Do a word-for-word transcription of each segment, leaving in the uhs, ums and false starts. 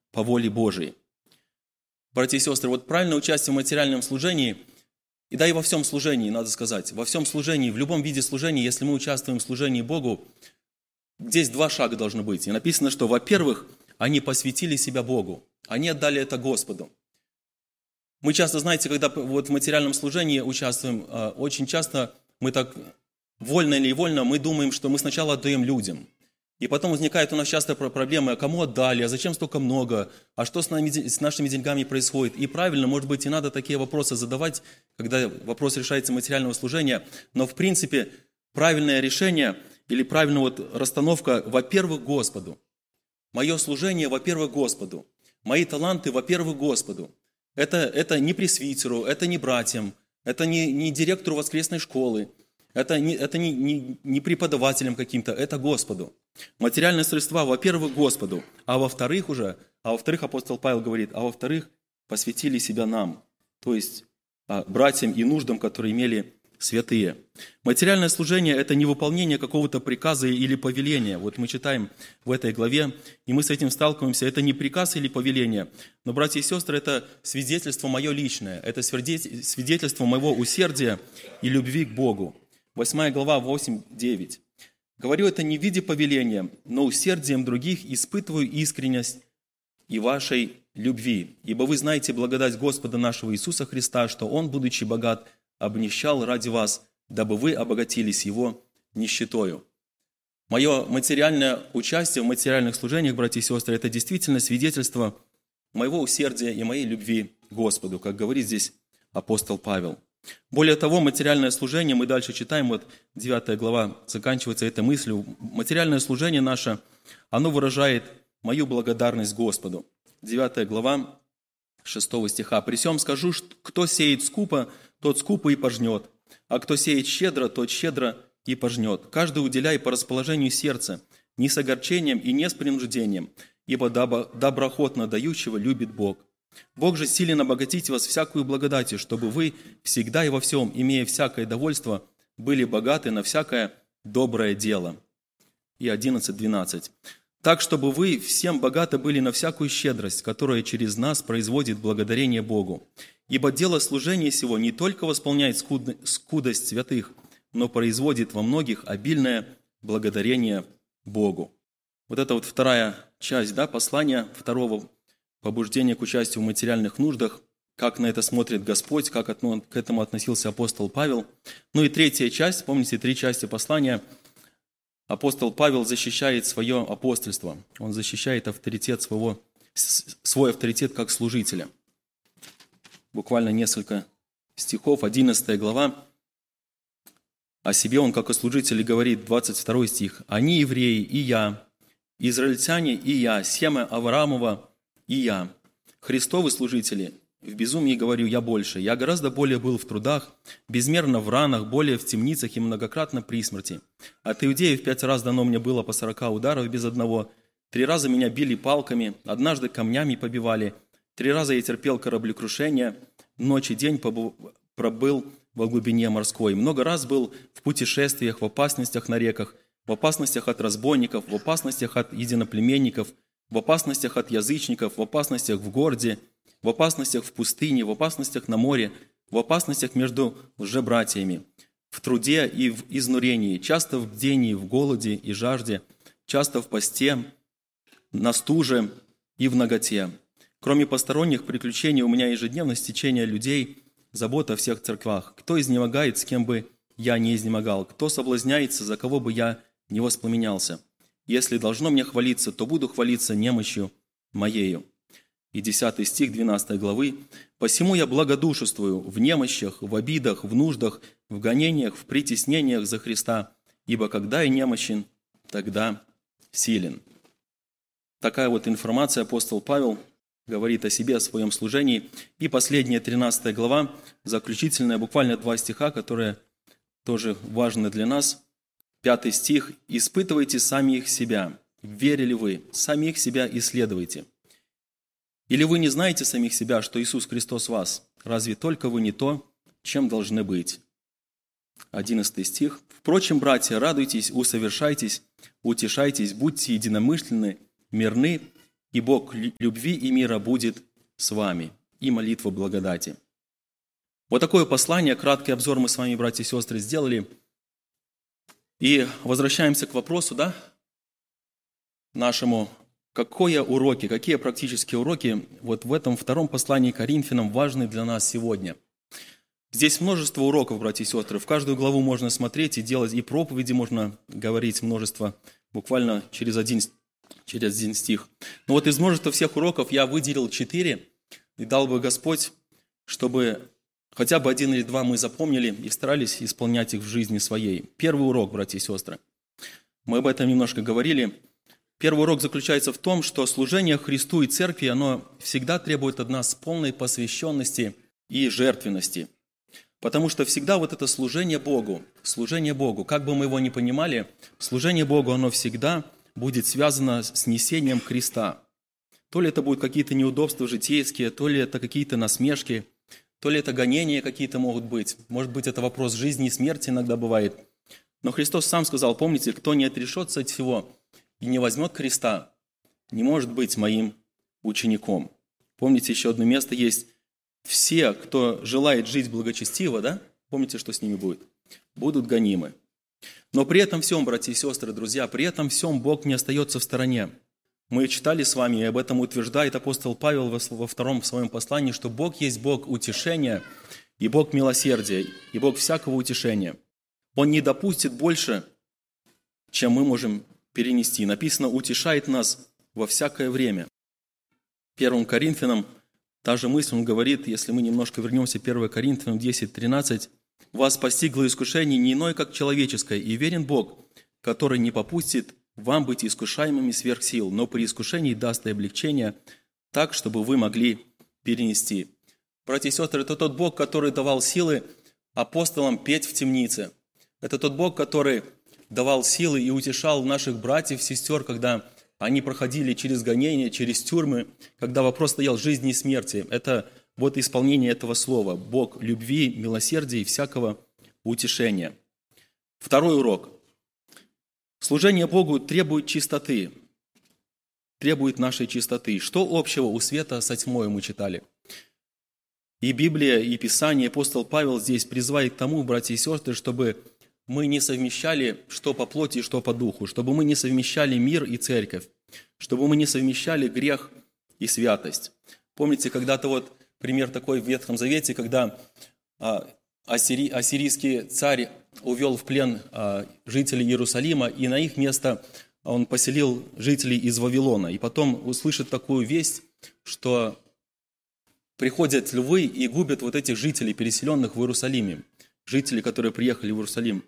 по воле Божией. Братья и сестры, вот правильное участие в материальном служении, и да и во всем служении, надо сказать, во всем служении, в любом виде служения, если мы участвуем в служении Богу, здесь два шага должно быть. И написано, что, во-первых, они посвятили себя Богу, они отдали это Господу. Мы часто, знаете, когда вот в материальном служении участвуем, очень часто мы так, вольно или невольно, мы думаем, что мы сначала отдаем людям. И потом возникает у нас часто проблемы, а кому отдали, а зачем столько много, а что с, нами, с нашими деньгами происходит. И правильно, может быть, и надо такие вопросы задавать, когда вопрос решается материального служения. Но, в принципе, правильное решение или правильная вот расстановка, во-первых, Господу. Мое служение, во-первых, Господу. Мои таланты, во-первых, Господу. Это, это не пресвитеру, это не братьям, это не, не директору воскресной школы, это не, это не, не, не преподавателям каким-то, это Господу. Материальные средства, во-первых, Господу, а во-вторых уже, а во-вторых, апостол Павел говорит, а во-вторых, посвятили себя нам, то есть братьям и нуждам, которые имели святые. Материальное служение – это не выполнение какого-то приказа или повеления. Вот мы читаем в этой главе, и мы с этим сталкиваемся. Это не приказ или повеление. Но, братья и сестры, это свидетельство мое личное. Это свидетельство моего усердия и любви к Богу. Восьмая глава, восемь-девять. «Говорю это не в виде повеления, но усердием других испытываю искренность и вашей любви. Ибо вы знаете благодать Господа нашего Иисуса Христа, что Он, будучи богат, обнищал ради вас, дабы вы обогатились Его нищетою». Мое материальное участие в материальных служениях, братья и сестры, это действительно свидетельство моего усердия и моей любви к Господу, как говорит здесь апостол Павел. Более того, материальное служение, мы дальше читаем, вот девятая глава заканчивается этой мыслью, материальное служение наше, оно выражает мою благодарность Господу. девятая глава шестого стиха. «При сем скажу, что кто сеет скупо, тот скупо и пожнет, а кто сеет щедро, тот щедро и пожнет. Каждый уделяй по расположению сердца, не с огорчением и не с принуждением, ибо доброохотно дающего любит Бог. Бог же силен обогатить вас всякую благодатью, чтобы вы всегда и во всем, имея всякое довольство, были богаты на всякое доброе дело». И одиннадцать двенадцать. «Так, чтобы вы всем богаты были на всякую щедрость, которая через нас производит благодарение Богу. Ибо дело служения сего не только восполняет скудость святых, но производит во многих обильное благодарение Богу». Вот это вот вторая часть, да, послания, второго побуждения к участию в материальных нуждах, как на это смотрит Господь, как к этому относился апостол Павел. Ну и третья часть, помните, три части послания. Апостол Павел защищает свое апостольство, он защищает авторитет своего, свой авторитет как служителя. Буквально несколько стихов, одиннадцатая глава. О себе он, как о служителе, говорит, двадцать второй стих. «Они евреи, и я, израильтяне, и я, семя Авраамова, и я, Христовы служители, в безумии говорю я больше. Я гораздо более был в трудах, безмерно в ранах, более в темницах и многократно при смерти. От иудеев пять раз дано мне было по сорока ударов без одного. Три раза меня били палками, однажды камнями побивали. Три раза я терпел кораблекрушение, ночь и день пробыл во глубине морской. Много раз был в путешествиях, в опасностях на реках, в опасностях от разбойников, в опасностях от единоплеменников, в опасностях от язычников, в опасностях в городе, в опасностях в пустыне, в опасностях на море, в опасностях между лжебратьями, в труде и в изнурении, часто в бдении, в голоде и жажде, часто в посте, на стуже и в наготе. Кроме посторонних приключений у меня ежедневно стечение людей, забота о всех церквах. Кто изнемогает, с кем бы я не изнемогал? Кто соблазняется, за кого бы я не воспламенялся? Если должно мне хвалиться, то буду хвалиться немощью моею». И десятый стих двенадцатой главы. «Посему я благодушествую в немощах, в обидах, в нуждах, в гонениях, в притеснениях за Христа, ибо когда я немощен, тогда силен». Такая вот информация апостол Павел говорит о себе, о своем служении. И последняя тринадцатая глава, заключительная, буквально два стиха, которые тоже важны для нас. Пятый стих. «Испытывайте самих себя, верили вы, самих себя исследуйте. Или вы не знаете самих себя, что Иисус Христос в вас? Разве только вы не то, чем должны быть?» Одиннадцатый стих. «Впрочем, братья, радуйтесь, усовершайтесь, утешайтесь, будьте единомышленны, мирны, и Бог любви и мира будет с вами. И молитва благодати. Вот такое послание, краткий обзор мы с вами, братья и сестры, сделали. И возвращаемся к вопросу, да, нашему, какие уроки, какие практические уроки вот в этом втором послании к Коринфянам важны для нас сегодня. Здесь множество уроков, братья и сестры. В каждую главу можно смотреть и делать, и проповеди можно говорить множество, буквально через один, через один стих. Но вот из множества всех уроков я выделил четыре, и дал бы Господь, чтобы хотя бы один или два мы запомнили и старались исполнять их в жизни своей. Первый урок, братья и сестры. Мы об этом немножко говорили. Первый урок заключается в том, что служение Христу и Церкви, оно всегда требует от нас полной посвященности и жертвенности. Потому что всегда вот это служение Богу, служение Богу, как бы мы его ни понимали, служение Богу, оно всегда будет связано с несением креста. То ли это будут какие-то неудобства житейские, то ли это какие-то насмешки, то ли это гонения какие-то могут быть. Может быть, это вопрос жизни и смерти иногда бывает. Но Христос сам сказал, помните, кто не отрешется от всего и не возьмет креста, не может быть моим учеником. Помните, еще одно место есть. Все, кто желает жить благочестиво, да? Помните, что с ними будет? Будут гонимы. Но при этом всем, братья и сестры, друзья, при этом всем Бог не остается в стороне. Мы читали с вами, и об этом утверждает апостол Павел во втором своем послании, что Бог есть Бог утешения, и Бог милосердия, и Бог всякого утешения. Он не допустит больше, чем мы можем перенести. Написано, утешает нас во всякое время. Первым Коринфянам та же мысль, он говорит, если мы немножко вернемся, первое Коринфянам десять тринадцать, «Вас постигло искушение не иное, как человеческое, и верен Бог, который не попустит вам быть искушаемыми сверх сил, но при искушении даст и облегчение, так, чтобы вы могли перенести». Братья и сестры, это тот Бог, который давал силы апостолам петь в темнице. Это тот Бог, который давал силы и утешал наших братьев, сестер, когда они проходили через гонения, через тюрьмы, когда вопрос стоял жизни и смерти. Это вот исполнение этого слова. Бог любви, милосердия и всякого утешения. Второй урок. Служение Богу требует чистоты, требует нашей чистоты. Что общего у света со тьмой, мы читали? И Библия, и Писание, апостол Павел здесь призывает к тому, братья и сестры, чтобы мы не совмещали что по плоти, что по духу, чтобы мы не совмещали мир и церковь, чтобы мы не совмещали грех и святость. Помните, когда-то вот пример такой в Ветхом Завете, когда ассири, ассирийский царь увел в плен жителей Иерусалима, и на их место он поселил жителей из Вавилона. И потом услышит такую весть, что приходят львы и губят вот этих жителей, переселенных в Иерусалиме, жителей, которые приехали в Иерусалим.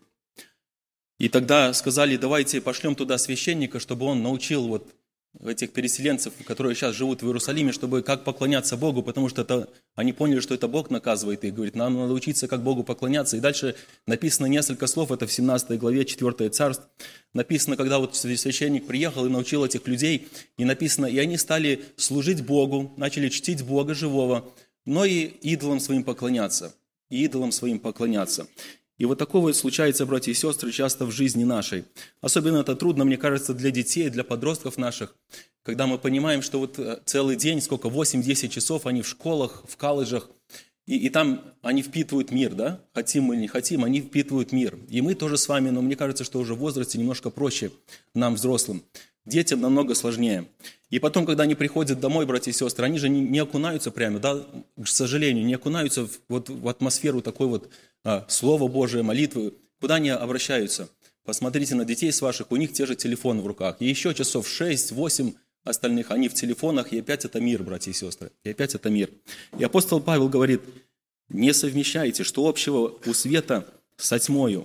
И тогда сказали, давайте пошлем туда священника, чтобы он научил вот этих переселенцев, которые сейчас живут в Иерусалиме, чтобы как поклоняться Богу, потому что это, они поняли, что это Бог наказывает их, говорит, нам надо учиться, как Богу поклоняться. И дальше написано несколько слов, это в семнадцатой главе, четвёртое царство, написано, когда вот священник приехал и научил этих людей, и написано, и они стали служить Богу, начали чтить Бога живого, но и идолам своим поклоняться, и идолам своим поклоняться. И вот такое случается, братья и сестры, часто в жизни нашей. Особенно это трудно, мне кажется, для детей, для подростков наших, когда мы понимаем, что вот целый день, сколько, восемь-десять часов они в школах, в колледжах, и, и там они впитывают мир, да? Хотим мы или не хотим, они впитывают мир. И мы тоже с вами, но мне кажется, что уже в возрасте немножко проще нам, взрослым. Детям намного сложнее. И потом, когда они приходят домой, братья и сестры, они же не, не окунаются прямо, да, к сожалению, не окунаются в, вот, в атмосферу такой вот а, Слова Божие, молитвы. Куда они обращаются? Посмотрите на детей с ваших, у них те же телефоны в руках. И еще часов шесть-восемь остальных, они в телефонах, и опять это мир, братья и сестры. И опять это мир. И апостол Павел говорит, не совмещайте, что общего у света со тьмою.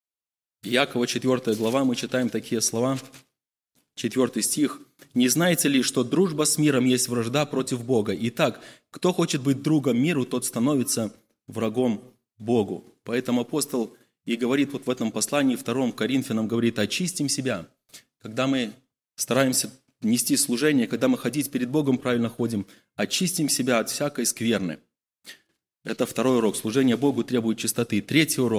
Иакова четвёртая глава, мы читаем такие слова. Четвертый стих. «Не знаете ли, что дружба с миром есть вражда против Бога? Итак, кто хочет быть другом миру, тот становится врагом Богу». Поэтому апостол и говорит вот в этом послании, втором Коринфянам, говорит, очистим себя. Когда мы стараемся нести служение, когда мы ходить перед Богом правильно ходим, очистим себя от всякой скверны. Это второй урок. Служение Богу требует чистоты. Третий урок.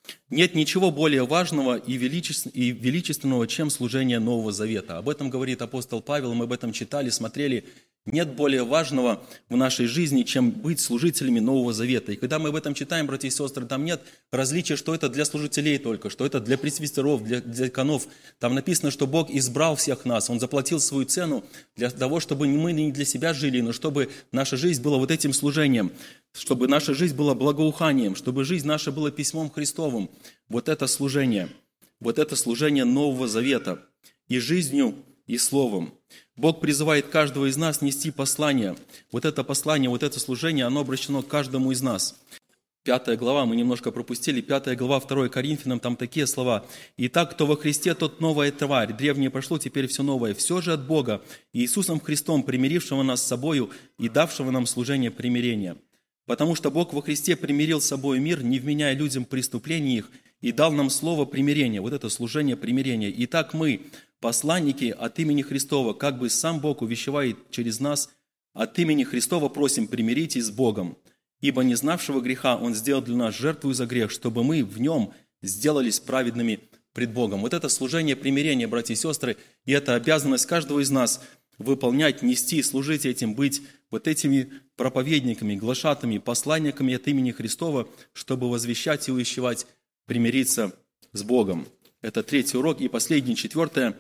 Нет ничего более важного и величественного, чем служение Нового Завета. Об этом говорит апостол Павел, мы об этом читали, смотрели. Нет более важного в нашей жизни, чем быть служителями Нового Завета. И когда мы об этом читаем, братья и сестры, там нет различия, что это для служителей только, что это для пресвитеров, для диаконов. Там написано, что Бог избрал всех нас, Он заплатил свою цену для того, чтобы мы не для себя жили, но чтобы наша жизнь была вот этим служением, чтобы наша жизнь была благоуханием, чтобы жизнь наша была письмом Христовым. Вот это служение, вот это служение Нового Завета и жизнью, и словом. Бог призывает каждого из нас нести послание. Вот это послание, вот это служение, оно обращено к каждому из нас. Пятая глава, мы немножко пропустили, пятая глава, второе Коринфянам, там такие слова. «Итак, кто во Христе, тот новая тварь. Древнее прошло, теперь все новое. Все же от Бога, Иисусом Христом, примирившего нас с собою и давшего нам служение примирения. Потому что Бог во Христе примирил с собой мир, не вменяя людям преступлений их, и дал нам слово примирения». Вот это служение примирения. «Итак, мы, посланники от имени Христова, как бы сам Бог увещевает через нас, от имени Христова просим, примиритесь с Богом. Ибо не знавшего греха Он сделал для нас жертву за грех, чтобы мы в Нем сделались праведными пред Богом». Вот это служение примирения, братья и сестры, и это обязанность каждого из нас выполнять, нести, служить этим, быть вот этими проповедниками, глашатами, посланниками от имени Христова, чтобы возвещать и увещевать, примириться с Богом. Это третий урок. И последний, четвертое.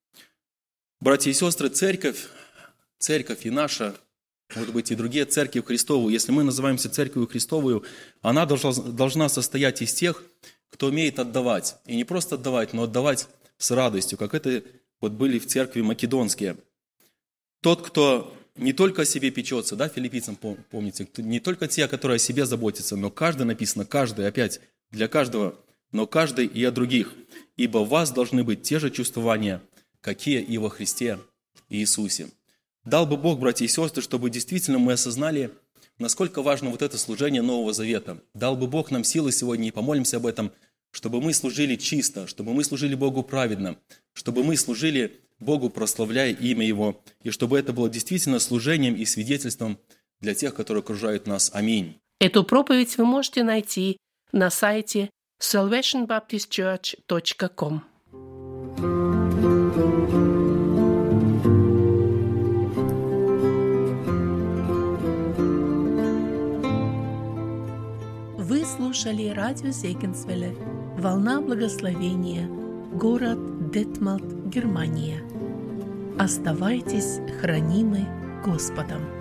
Братья и сестры, церковь, церковь и наша, может быть, и другие церкви Христову, если мы называемся церковью Христовую, она должна, должна состоять из тех, кто умеет отдавать. И не просто отдавать, но отдавать с радостью, как это вот были в церкви македонские. Тот, кто не только о себе печется, да, филиппийцам, помните, не только те, которые о себе заботятся, но каждый, написано, каждый, опять, для каждого, но каждый и о других. Ибо в вас должны быть те же чувствования, какие и во Христе Иисусе. Дал бы Бог, братья и сестры, чтобы действительно мы осознали, насколько важно вот это служение Нового Завета. Дал бы Бог нам силы сегодня, и помолимся об этом, чтобы мы служили чисто, чтобы мы служили Богу праведно, чтобы мы служили Богу, прославляя имя Его, и чтобы это было действительно служением и свидетельством для тех, которые окружают нас. Аминь. Эту проповедь вы можете найти на сайте salvation baptist church точка com. Вы слушали радио Зегенсвелле «Волна благословения», город Детмалт, Германия. Оставайтесь хранимы Господом.